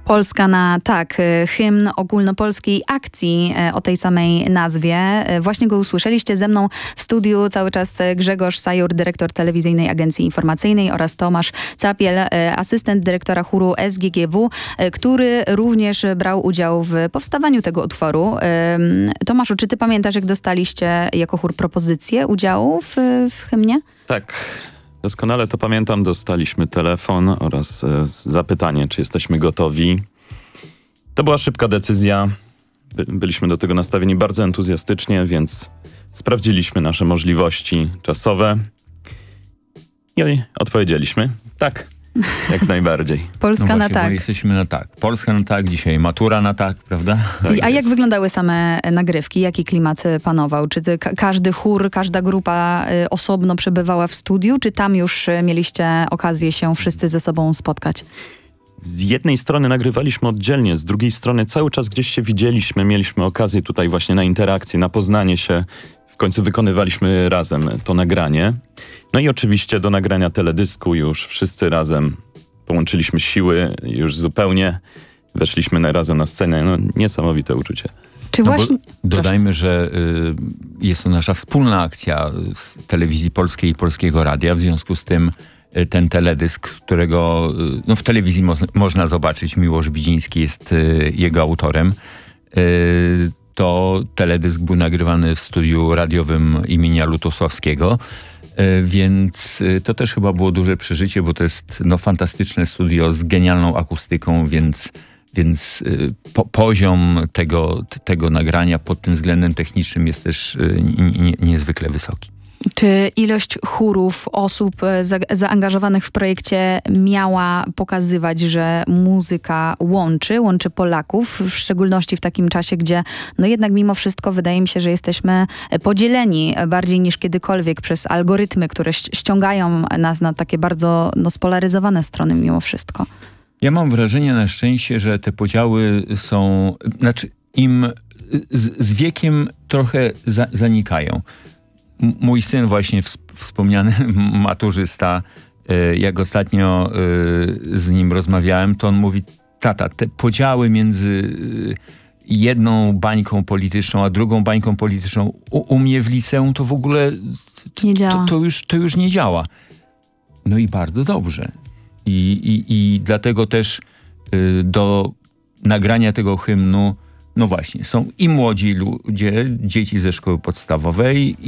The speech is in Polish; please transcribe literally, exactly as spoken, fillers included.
Polska na tak, hymn ogólnopolskiej akcji o tej samej nazwie. Właśnie go usłyszeliście. Ze mną w studiu cały czas Grzegorz Sajur, dyrektor Telewizyjnej Agencji Informacyjnej, oraz Tomasz Capiel, asystent dyrektora chóru S G G W, który również brał udział w powstawaniu tego utworu. Tomaszu, czy ty pamiętasz, jak dostaliście jako chór propozycję udziału w, w hymnie? Tak. Doskonale to pamiętam. Dostaliśmy telefon oraz e, zapytanie, czy jesteśmy gotowi. To była szybka decyzja. By, byliśmy do tego nastawieni bardzo entuzjastycznie, więc sprawdziliśmy nasze możliwości czasowe i odpowiedzieliśmy tak, jak najbardziej. Polska no na właśnie, tak. Bo jesteśmy na tak. Polska na tak, dzisiaj matura na tak, prawda? Tak A jak jest. wyglądały same nagrywki? Jaki klimat panował? Czy ty, ka- każdy chór, każda grupa y, osobno przebywała w studiu, czy tam już y, mieliście okazję się wszyscy ze sobą spotkać? Z jednej strony nagrywaliśmy oddzielnie, z drugiej strony cały czas gdzieś się widzieliśmy, mieliśmy okazję tutaj właśnie na interakcję, na poznanie się. W końcu wykonywaliśmy razem to nagranie. No i oczywiście do nagrania teledysku już wszyscy razem połączyliśmy siły, już zupełnie weszliśmy na, razem na scenę. No, niesamowite uczucie. Czy No właśnie... dodajmy, że y, jest to nasza wspólna akcja z Telewizji Polskiej i Polskiego Radia. W związku z tym y, ten teledysk, którego y, no, w telewizji mo- można zobaczyć, Miłosz Bidziński jest y, jego autorem. Y, to teledysk był nagrywany w studiu radiowym imienia Lutosławskiego. Więc to też chyba było duże przeżycie, bo to jest no, fantastyczne studio z genialną akustyką, więc, więc po, poziom tego, tego nagrania pod tym względem technicznym jest też nie, nie, niezwykle wysoki. Czy ilość chórów, osób za, zaangażowanych w projekcie miała pokazywać, że muzyka łączy, łączy Polaków, w szczególności w takim czasie, gdzie no jednak mimo wszystko wydaje mi się, że jesteśmy podzieleni bardziej niż kiedykolwiek przez algorytmy, które ściągają nas na takie bardzo no, spolaryzowane strony mimo wszystko. Ja mam wrażenie na szczęście, że te podziały są, znaczy im z, z wiekiem trochę za, zanikają. Mój syn właśnie wspomniany maturzysta, jak ostatnio z nim rozmawiałem, to on mówi, tata, te podziały między jedną bańką polityczną, a drugą bańką polityczną u, u mnie w liceum to w ogóle to, nie działa. To, to, już, to już nie działa. No i bardzo dobrze. I, i, i dlatego też do nagrania tego hymnu, no właśnie, są i młodzi ludzie, dzieci ze szkoły podstawowej,